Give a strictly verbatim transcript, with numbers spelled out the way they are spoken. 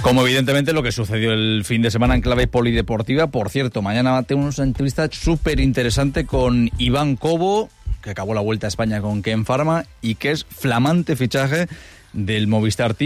Como evidentemente lo que sucedió el fin de semana en clave polideportiva. Por cierto, mañana tenemos una entrevista súper interesante con Iván Cobo, que acabó la Vuelta a España con Ken Pharma y que es flamante fichaje del Movistar Team.